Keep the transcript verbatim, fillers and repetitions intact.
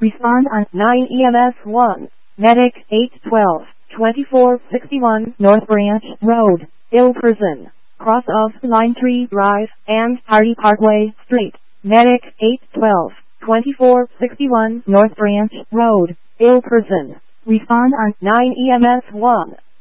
Respond on nine E M S one. Medic eight twelve, twenty-four sixty-one North Branch Road, Ill Prison, cross of Line Tree Drive and Hardy Parkway Street. Medic eight twelve, twenty-four sixty-one North Branch Road, Ill Prison. Respond on nine E M S one.